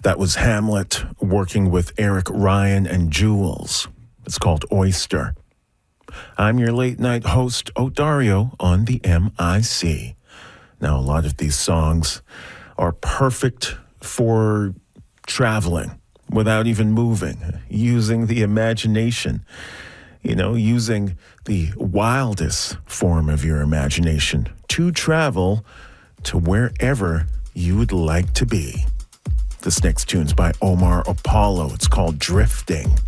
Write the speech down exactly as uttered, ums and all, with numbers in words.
That was Hamlet working with Eric Ryan and Jules. It's called Oyster. I'm your late night host, Odario, on the M I C. Now, a lot of these songs are perfect for traveling without even moving, using the imagination, you know, using the wildest form of your imagination to travel to wherever you would like to be. This next tune's by Omar Apollo. It's called Drifting.